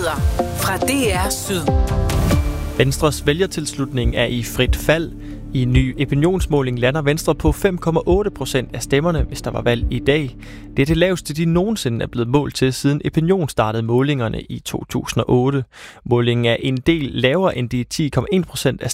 Nyheder fra DR Syd. Venstres vælgertilslutning er i frit fald. I en ny opinionsmåling lander Venstre på 5,8% af stemmerne, hvis der var valg i dag. Det er det laveste, de nogensinde er blevet målt til, siden Opinion startede målingerne i 2008. Målingen er en del lavere end de 10,1% af